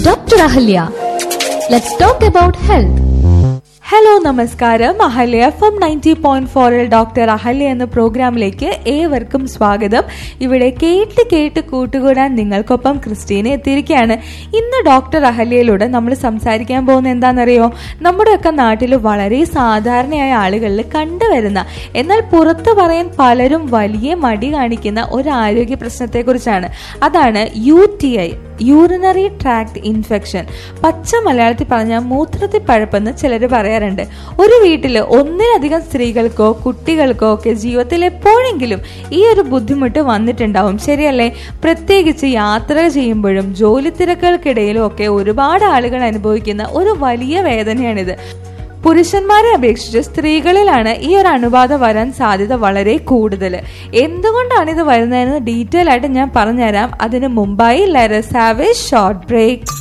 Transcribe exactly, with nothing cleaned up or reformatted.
Doctor Ahalya. Let's talk about health. Hello നമസ്കാരം. Ahalya F M ninety point ഫോറിൽ doctor Ahalya എന്ന പ്രോഗ്രാമിലേക്ക് ഏവർക്കും സ്വാഗതം. ഇവിടെ കേട്ട് കേട്ട് കൂട്ടുകൂടാൻ നിങ്ങൾക്കൊപ്പം ക്രിസ്റ്റീനെ എത്തിയിരിക്കുകയാണ്. ഇന്ന് ഡോക്ടർ അഹല്യയിലൂടെ നമ്മൾ സംസാരിക്കാൻ പോകുന്ന എന്താണെന്നറിയോ? നമ്മുടെയൊക്കെ നാട്ടിൽ വളരെ സാധാരണയായ ആളുകളിൽ കണ്ടുവരുന്ന, എന്നാൽ പുറത്തു പറയാൻ പലരും വലിയ മടി കാണിക്കുന്ന ഒരു ആരോഗ്യ പ്രശ്നത്തെക്കുറിച്ചാണ്. അതാണ് U T I, urinary tract infection. പച്ച മലയാളത്തിൽ പറഞ്ഞാൽ മൂത്രത്തിൽ പഴുപ്പെന്ന് ചിലർ പറയാറുണ്ട്. ഒരു വീട്ടിൽ ഒന്നിലധികം സ്ത്രീകൾക്കോ കുട്ടികൾക്കോ ഒക്കെ ജീവിതത്തിൽ എപ്പോഴെങ്കിലും ഈ ഒരു ബുദ്ധിമുട്ട് വന്നിട്ടുണ്ടാവും, ശരിയല്ലേ? പ്രത്യേകിച്ച് യാത്ര ചെയ്യുമ്പോഴും ജോലി തിരക്കുകൾക്കിടയിലും ഒക്കെ ഒരുപാട് ആളുകൾ അനുഭവിക്കുന്ന ഒരു വലിയ വേദനയാണിത്. പുരുഷന്മാരെ അപേക്ഷിച്ച് സ്ത്രീകളിലാണ് ഈ ഒരു അണുബാധ വരാൻ സാധ്യത വളരെ കൂടുതൽ. എന്തുകൊണ്ടാണ് ഇത് വരുന്നതെന്ന് ഡീറ്റെയിൽ ആയിട്ട് ഞാൻ പറഞ്ഞുതരാം. അതിന് മുമ്പായി let's have A short break.